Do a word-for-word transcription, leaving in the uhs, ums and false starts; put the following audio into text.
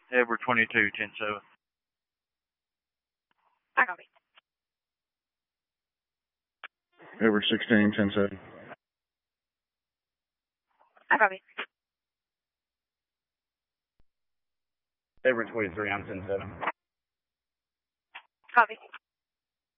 Edward twenty-two, ten seven. I copy. Edward sixteen, ten seven. I copy. Edward twenty-three, I'm ten seven. Copy.